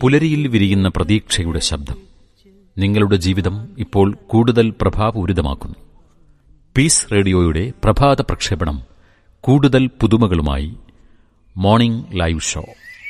പുലരിയിൽ വിരിയുന്ന പ്രതീക്ഷയുടെ ശബ്ദം നിങ്ങളുടെ ജീവിതം ഇപ്പോൾ കൂടുതൽ പ്രഭാപൂരിതമാക്കുന്നു. പീസ് റേഡിയോയുടെ പ്രഭാത പ്രക്ഷേപണം കൂടുതൽ പുതുമകളുമായി മോർണിംഗ് ലൈവ് ഷോ.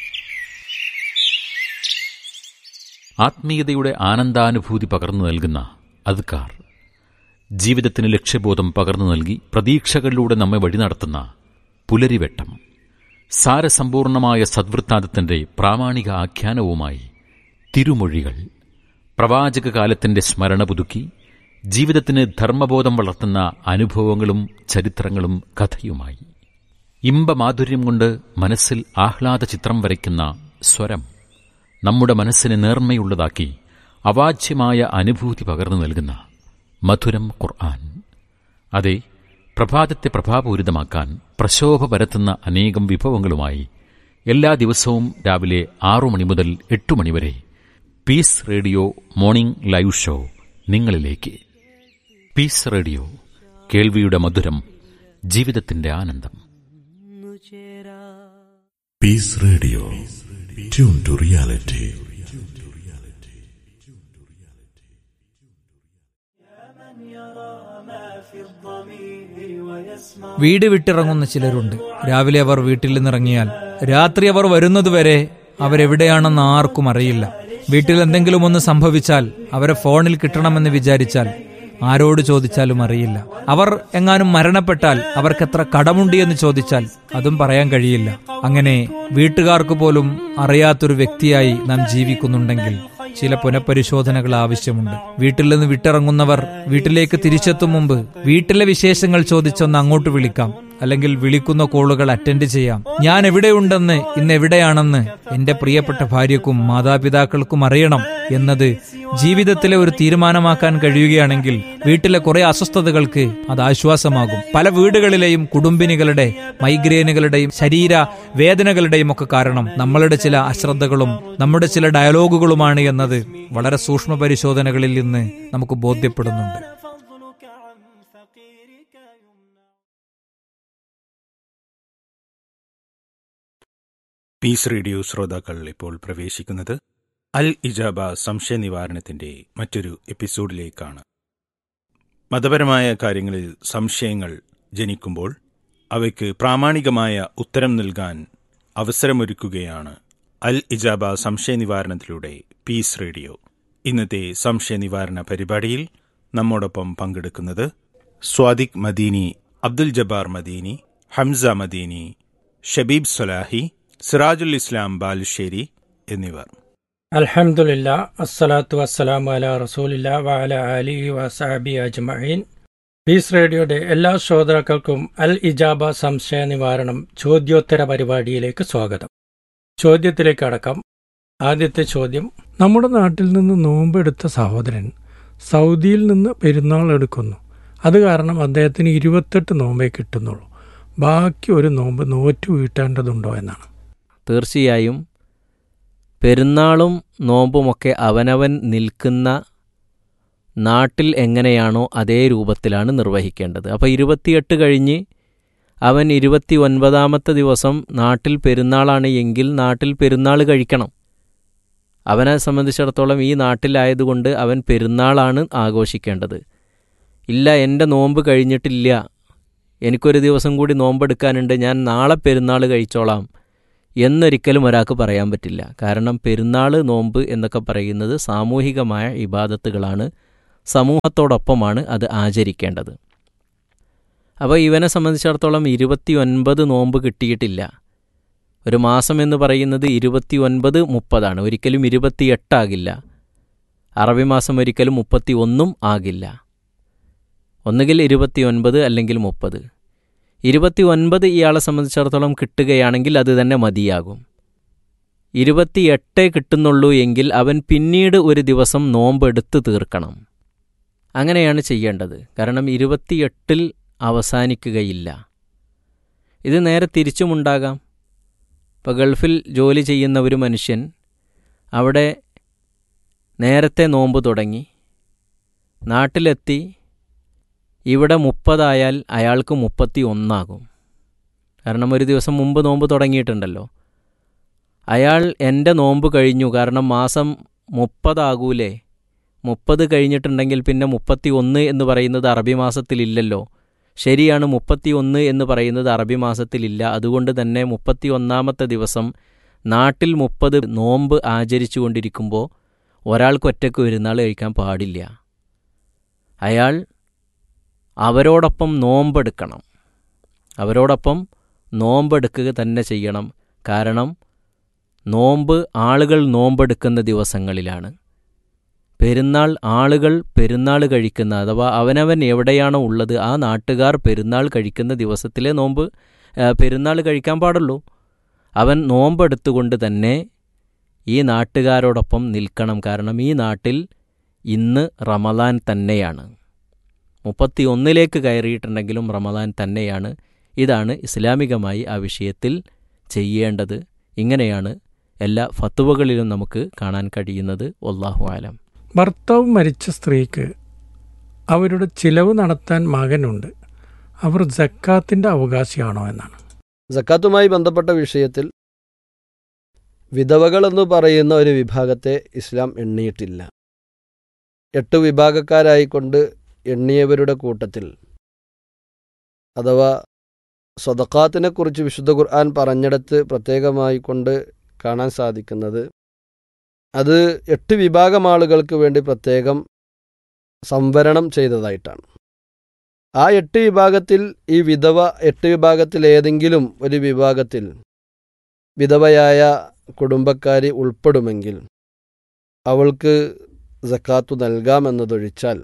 ആത്മീയതയുടെ ആനന്ദാനുഭൂതി പകർന്നു നൽകുന്ന അദ്കാർ, ജീവിതത്തിന് ലക്ഷ്യബോധം പകർന്നു നൽകി പ്രതീക്ഷകളിലൂടെ നമ്മെ വഴി നടത്തുന്ന പുലരിവെട്ടം, സാരസമ്പൂർണമായ സദ്വൃത്താന്തത്തിന്റെ പ്രാമാണിക ആഖ്യാനവുമായി തിരുമൊഴികൾ, പ്രവാചക കാലത്തിന്റെ സ്മരണ പുതുക്കി ജീവിതത്തിന് ധർമ്മബോധം വളർത്തുന്ന അനുഭവങ്ങളും ചരിത്രങ്ങളും കഥയുമായി ഇമ്പമാധുര്യം കൊണ്ട് മനസ്സിൽ ആഹ്ലാദ ചിത്രം വരയ്ക്കുന്ന സ്വരം, നമ്മുടെ മനസ്സിനെ നേർമ്മയുള്ളതാക്കി അവാച്യമായ അനുഭൂതി പകർന്നു നൽകുന്ന മധുരം ഖുർആൻ. അതെ, പ്രഭാതത്തെ പ്രഭാപൂരിതമാക്കാൻ പ്രശോഭ പരത്തുന്ന അനേകം വിഭവങ്ങളുമായി എല്ലാ ദിവസവും രാവിലെ 6 മണി മുതൽ 8 മണി വരെ piece radio morning live show നിങ്ങളിലേക്ക്. പീസ് റേഡിയോ, കേൾവിയുടെ മധുരം, ജീവിതത്തിന്റെ ആനന്ദം. Piece radio, tune to reality. വീട് വിട്ടിറങ്ങുന്ന ചിലരുണ്ട്. രാവിലെ അവർ വീട്ടിൽ നിന്നിറങ്ങിയാൽ രാത്രി അവർ വരുന്നതുവരെ അവരെവിടെയാണെന്ന് ആർക്കും അറിയില്ല. വീട്ടിൽ എന്തെങ്കിലും ഒന്ന് സംഭവിച്ചാൽ അവരെ ഫോണിൽ കിട്ടണമെന്ന് വിചാരിച്ചാൽ ആരോട് ചോദിച്ചാലും അറിയില്ല. അവർ എങ്ങാനും മരണപ്പെട്ടാൽ അവർക്കെത്ര കടമുണ്ട് എന്ന് ചോദിച്ചാൽ അതും പറയാൻ കഴിയില്ല. അങ്ങനെ വീട്ടുകാർക്ക് പോലും അറിയാത്തൊരു വ്യക്തിയായി നാം ജീവിക്കുന്നുണ്ടെങ്കിൽ ചില പുനഃപരിശോധനകൾ ആവശ്യമുണ്ട്. വീട്ടിൽ നിന്ന് വിട്ടിറങ്ങുന്നവർ വീട്ടിലേക്ക് തിരിച്ചെത്തും മുമ്പ് വീട്ടിലെ വിശേഷങ്ങൾ ചോദിച്ചൊന്ന് അങ്ങോട്ട് വിളിക്കാം, അല്ലെങ്കിൽ വിളിക്കുന്ന കോളുകൾ അറ്റൻഡ് ചെയ്യാം. ഞാൻ എവിടെയുണ്ടെന്ന്, ഇന്ന് എവിടെയാണെന്ന് എന്റെ പ്രിയപ്പെട്ട ഭാര്യക്കും മാതാപിതാക്കൾക്കും അറിയണം എന്നത് ജീവിതത്തിലെ ഒരു തീരുമാനമാക്കാൻ കഴിയുകയാണെങ്കിൽ വീട്ടിലെ കുറെ അസ്വസ്ഥതകൾക്ക് അത് ആശ്വാസമാകും. പല വീടുകളിലെയും കുടുംബിനികളുടെ മൈഗ്രെയിനുകളുടെയും ശരീര വേദനകളുടെയും ഒക്കെ കാരണം നമ്മളുടെ ചില അശ്രദ്ധകളും നമ്മുടെ ചില ഡയലോഗുകളുമാണ് എന്നത് വളരെ സൂക്ഷ്മ പരിശോധനകളിൽ നിന്ന് നമുക്ക് ബോധ്യപ്പെടുന്നുണ്ട്. പീസ് റേഡിയോ ശ്രോതാക്കൾ ഇപ്പോൾ പ്രവേശിക്കുന്നത് അൽ ഇജാബ സംശയ നിവാരണത്തിന്റെ മറ്റൊരു എപ്പിസോഡിലേക്കാണ്. മതപരമായ കാര്യങ്ങളിൽ സംശയങ്ങൾ ജനിക്കുമ്പോൾ അവയ്ക്ക് പ്രാമാണികമായ ഉത്തരം നൽകാൻ അവസരമൊരുക്കുകയാണ് അൽ ഇജാബ സംശയ നിവാരണത്തിലൂടെ പീസ് റേഡിയോ. ഇന്നത്തെ സംശയ നിവാരണ പരിപാടിയിൽ നമ്മോടൊപ്പം പങ്കെടുക്കുന്നത് സ്വാദിഖ് മദീനി, അബ്ദുൽ ജബ്ബാർ മദീനി, ഹംസ മദീനി, ഷബീബ് സലാഹി, സിറാജുൽ ഇസ്ലാം ബാലുശ്ശേരി എന്നിവർ. അൽഹംദുലില്ലാ, അസ്സലാത്തു വസ്സലാമു അലാ റസൂലില്ലാ വഅലാ ആലിഹി വസഹബിഹി അജ്മഈൻ. പീസ് റേഡിയോയുടെ എല്ലാ ശ്രോതാക്കൾക്കും അൽ ഇജാബ സംശയ നിവാരണം ചോദ്യോത്തര പരിപാടിയിലേക്ക് സ്വാഗതം. ചോദ്യത്തിലേക്ക് അടക്കം. ആദ്യത്തെ ചോദ്യം: നമ്മുടെ നാട്ടിൽ നിന്ന് നോമ്പെടുത്ത സഹോദരൻ സൗദിയിൽ നിന്ന് പെരുന്നാൾ എടുക്കുന്നു. അത് കാരണം അദ്ദേഹത്തിന് 28 നോമ്പേ കിട്ടുന്നുള്ളൂ. ബാക്കി ഒരു നോമ്പ് നോറ്റു വീട്ടേണ്ടതുണ്ടോ എന്നാണ്. തീർച്ചയായും പെരുന്നാളും നോമ്പുമൊക്കെ അവനവൻ നിൽക്കുന്ന നാട്ടിൽ എങ്ങനെയാണോ അതേ രൂപത്തിലാണ് നിർവഹിക്കേണ്ടത്. അപ്പോൾ 28 കഴിഞ്ഞ് അവൻ 29ാമത്തെ ദിവസം നാട്ടിൽ പെരുന്നാളാണ് എങ്കിൽ നാട്ടിൽ പെരുന്നാൾ കഴിക്കണം. അവനെ സംബന്ധിച്ചിടത്തോളം ഈ നാട്ടിലായതുകൊണ്ട് അവൻ പെരുന്നാളാണ് ആഘോഷിക്കേണ്ടത്. ഇല്ല, എൻ്റെ നോമ്പ് കഴിഞ്ഞിട്ടില്ല, എനിക്കൊരു ദിവസം കൂടി നോമ്പെടുക്കാനുണ്ട്, ഞാൻ നാളെ പെരുന്നാൾ കഴിച്ചോളാം എന്നൊരിക്കലും ഒരാൾക്ക് പറയാൻ പറ്റില്ല. കാരണം പെരുന്നാൾ, നോമ്പ് എന്നൊക്കെ പറയുന്നത് സാമൂഹികമായ ഇബാദത്തുകളാണ്, സമൂഹത്തോടൊപ്പമാണ് അത് ആചരിക്കേണ്ടത്. അപ്പോൾ ഇവനെ സംബന്ധിച്ചിടത്തോളം 29 നോമ്പ് കിട്ടിയിട്ടില്ല. ഒരു മാസം എന്ന് പറയുന്നത് 29, 30 ഒരിക്കലും 28 ആകില്ല. അറബി മാസം ഒരിക്കലും 31 ആകില്ല. ഒന്നുകിൽ 29 അല്ലെങ്കിൽ 30. 29 ഇയാളെ സംബന്ധിച്ചിടത്തോളം കിട്ടുകയാണെങ്കിൽ അത് തന്നെ മതിയാകും. 28 കിട്ടുന്നുള്ളൂ എങ്കിൽ അവൻ പിന്നീട് ഒരു ദിവസം നോമ്പെടുത്ത് തീർക്കണം. അങ്ങനെയാണ് ചെയ്യേണ്ടത്. കാരണം 28 അവസാനിക്കുകയില്ല. ഇത് നേരെ തിരിച്ചുമുണ്ടാകാം. ഇപ്പോൾ ഗൾഫിൽ ജോലി ചെയ്യുന്ന ഒരു മനുഷ്യൻ അവിടെ നേരത്തെ നോമ്പ് തുടങ്ങി, നാട്ടിലെത്തി, ഇവിടെ 30 ആയാൽ അയാൾക്ക് 31 ആകും. കാരണം ഒരു ദിവസം മുമ്പ് നോമ്പ് തുടങ്ങിയിട്ടുണ്ടല്ലോ. അയാൾ എൻ്റെ നോമ്പ് കഴിഞ്ഞു, കാരണം മാസം 30 ആകൂലേ, 30 കഴിഞ്ഞിട്ടുണ്ടെങ്കിൽ പിന്നെ 31 എന്ന് പറയുന്നത് അറബി മാസത്തിലില്ലല്ലോ. ശരിയാണ്, 31 എന്ന് പറയുന്നത് അറബി മാസത്തിലില്ല. അതുകൊണ്ട് തന്നെ 31ാമത്തെ ദിവസം നാട്ടിൽ 30 നോമ്പ് ആചരിച്ചു കൊണ്ടിരിക്കുമ്പോൾ ഒരാൾക്ക് ഒറ്റയ്ക്ക് പെരുന്നാൾ കഴിക്കാൻ പാടില്ല. അയാൾ അവരോടൊപ്പം നോമ്പെടുക്കണം, അവരോടൊപ്പം നോമ്പെടുക്കുക തന്നെ ചെയ്യണം. കാരണം നോമ്പ് ആളുകൾ നോമ്പെടുക്കുന്ന ദിവസങ്ങളിലാണ്. പെരുന്നാൾ ആളുകൾ പെരുന്നാൾ കഴിക്കുന്ന, അഥവാ അവനവൻ എവിടെയാണോ ഉള്ളത് ആ നാട്ടുകാർ പെരുന്നാൾ കഴിക്കുന്ന ദിവസത്തിലെ നോമ്പ് പെരുന്നാൾ കഴിക്കാൻ പാടുള്ളൂ. അവൻ നോമ്പെടുത്തുകൊണ്ട് തന്നെ ഈ നാട്ടുകാരോടൊപ്പം നിൽക്കണം. കാരണം ഈ നാട്ടിൽ ഇന്ന് റമദാൻ തന്നെയാണ്. 31ലേക്ക് കയറിയിട്ടുണ്ടെങ്കിലും റമദാൻ തന്നെയാണ്. ഇതാണ് ഇസ്ലാമികമായി ആ വിഷയത്തിൽ ചെയ്യേണ്ടത്. ഇങ്ങനെയാണ് എല്ലാ ഫത്വകളിലും നമുക്ക് കാണാൻ കഴിയുന്നത്. വല്ലാഹു ആലം. ഭർത്താവ് മരിച്ച സ്ത്രീക്ക് അവരുടെ ചിലവ് നടത്താൻ മകനുണ്ട്. അവർ സക്കാത്തിൻ്റെ അവകാശിയാണോ എന്നാണ്. സക്കാത്തുമായി ബന്ധപ്പെട്ട വിഷയത്തിൽ വിധവകളെന്ന് പറയുന്ന ഒരു വിഭാഗത്തെ ഇസ്ലാം എണ്ണിയിട്ടില്ല. 8 വിഭാഗക്കാരായിക്കൊണ്ട് എണ്ണിയവരുടെ കൂട്ടത്തിൽ, അഥവാ സദഖാത്തിനെക്കുറിച്ച് വിശുദ്ധ ഖുർആൻ പറഞ്ഞിടത്ത് പ്രത്യേകമായി കൊണ്ട് കാണാൻ സാധിക്കുന്നത്, അത് 8 വിഭാഗം ആളുകൾക്ക് വേണ്ടി പ്രത്യേകം സംവരണം ചെയ്തതായിട്ടാണ്. ആ 8 വിഭാഗത്തിൽ ഈ വിധവ 8 വിഭാഗത്തിൽ ഏതെങ്കിലും ഒരു വിഭാഗത്തിൽ വിധവയായ കുടുംബക്കാരി ഉൾപ്പെടുമെങ്കിൽ അവൾക്ക് സക്കാത്തു നൽകാമെന്നതൊഴിച്ചാൽ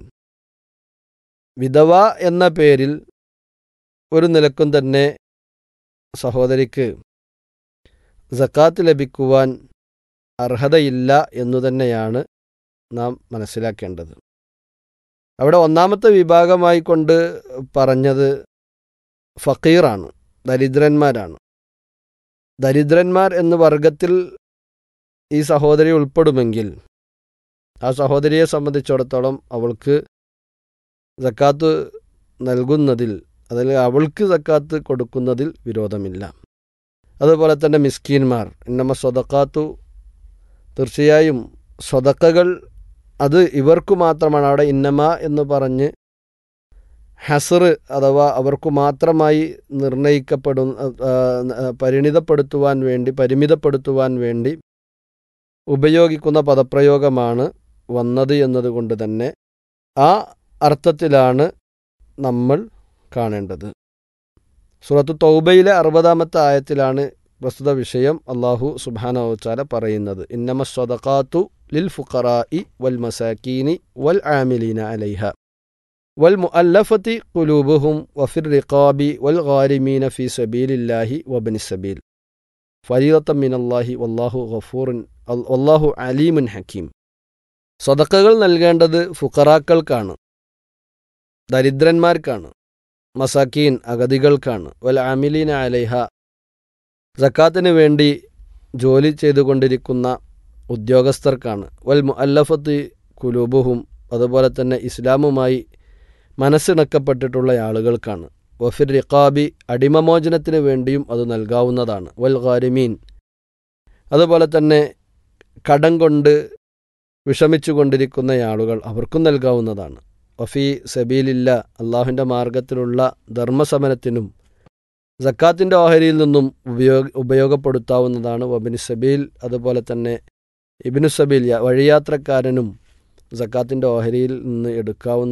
വിധവ എന്ന പേരിൽ ഒരു നിലക്കും തന്നെ സഹോദരിക്ക് സക്കാത്ത് ലഭിക്കുവാൻ അർഹതയില്ല എന്നു തന്നെയാണ് നാം മനസ്സിലാക്കേണ്ടത്. അവിടെ ഒന്നാമത്തെ വിഭാഗമായി കൊണ്ട് പറഞ്ഞത് ഫക്കീറാണ്, ദരിദ്രന്മാരാണ്. ദരിദ്രന്മാർ എന്ന വർഗത്തിൽ ഈ സഹോദരി ഉൾപ്പെടുമെങ്കിൽ ആ സഹോദരിയെ സംബന്ധിച്ചിടത്തോളം അവൾക്ക് സക്കാത്ത് നൽകുന്നതിൽ, അതിൽ അവൾക്ക് സക്കാത്ത് കൊടുക്കുന്നതിൽ വിരോധമില്ല. അതുപോലെ തന്നെ മിസ്കീന്മാർ, ഇന്നമ സ്വതക്കാത്തു, തീർച്ചയായും സ്വതക്കകൾ അത് ഇവർക്കു മാത്രമാണ്. അവിടെ ഇന്നമ എന്ന് പറഞ്ഞ് ഹസർ അഥവാ അവർക്കു മാത്രമായി പരിമിതപ്പെടുത്തുവാൻ വേണ്ടി ഉപയോഗിക്കുന്ന പദപ്രയോഗമാണ് വന്നത് എന്നതുകൊണ്ട് തന്നെ ആ അർത്ഥത്തിലാണ് നമ്മൾ കാണേണ്ടത്. സൂറത്തു തൗബയിലെ 60ാമത്തെ ആയത്തിലാണ് പ്രസ്തുത വിഷയം അല്ലാഹു സുബ്ഹാനഹു വതആല പറയുന്നത്. ഇന്നമ സ്വദഖാത്തു ലിൽ ഫുഖറാഇ വൽ മസാകീനി വൽ ആമിലീന അലൈഹ വൽ മുഅല്ലഫതി ഖുലൂബുഹും വഫിർ റിഖാബി വൽ ഗാരിമീന ഫീ സബീലില്ലാഹി വബ്നിസ് സബീൽ ഫരീദത്തൻ മിനല്ലാഹി വല്ലാഹു അലീമുൻ ഹക്കീം. സ്വദഖകൾ നൽകേണ്ടത് ഫുഖറാക്കൾക്കാണ്, ദരിദ്രന്മാർക്കാണ്, മസാക്കീൻ അഗതികൾക്കാണ്, വൽ ആമിലീന അലൈഹ സക്കാത്തിന് വേണ്ടി ജോലി ചെയ്തുകൊണ്ടിരിക്കുന്ന ഉദ്യോഗസ്ഥർക്കാണ്, വൽ മുഅല്ലഫത്തി ഖുലൂബുഹും അതുപോലെ തന്നെ ഇസ്ലാമുമായി മനസ്സിണക്കപ്പെട്ടിട്ടുള്ള ആളുകൾക്കാണ്, വഫിർ റിഖാബി അടിമമോചനത്തിന് വേണ്ടിയും അത് നൽകാവുന്നതാണ്, വൽ ഗാരിമീൻ അതുപോലെ തന്നെ കടം കൊണ്ട് വിഷമിച്ചു കൊണ്ടിരിക്കുന്ന ആളുകൾ അവർക്കും നൽകാവുന്നതാണ്, വഫി സബീലില്ല അള്ളാഹുവിൻ്റെ മാർഗത്തിലുള്ള ധർമ്മസമരത്തിനും സക്കാത്തിൻ്റെ ഓഹരിയിൽ നിന്നും ഉപയോഗപ്പെടുത്താവുന്നതാണ്, വബിന് സബീൽ അതുപോലെ തന്നെ ഇബ്നു സബീൽ വഴിയാത്രക്കാരനും സക്കാത്തിൻ്റെ ഓഹരിയിൽ നിന്ന് എടുക്കാവുന്ന